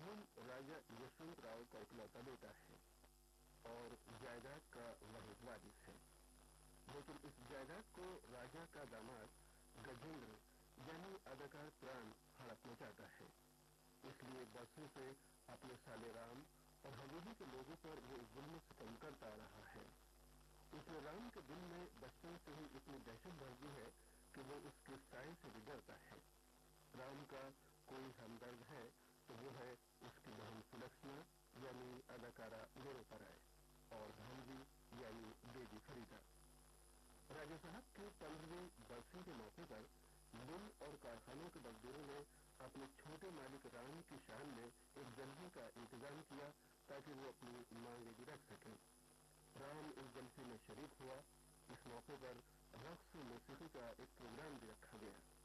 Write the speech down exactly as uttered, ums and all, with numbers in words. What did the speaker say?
राहुल राजा यशवंत राव का इकलौता बेटा है और जायदाद का वही वारिस है, लेकिन इस जायदाद को राजा का दामाद गजेंद्र यानी अदाकार प्राण हड़पना चाहता है। इसलिए बरसों से अपने साले राम और हवेली के लोगों पर वो जुल्म सितम करता रहा है। उसने राम के दिल में बचपन से ही इतनी दहशत भर दी है कि वो उसके साए से गुजरता है। राम का कोई हमदर्द है तो वो है उसकी बहन सुलक्षणा यानी अदाकारा निरुपराय और भांजी यानी बेबी फरीदा। राजा साहब के पंद्रहवीं बरसी के मौके पर मिल और कारखानों के मजदूरों ने अपने छोटे मालिक राम की शान में एक जलसे का इंतजाम किया ताकि वो अपनी मांगे भी रख सकें। राम इस जलसे में शरीक हुआ। इस मौके पर रक्स मौसीकी का एक प्रोग्राम भी रखा गया।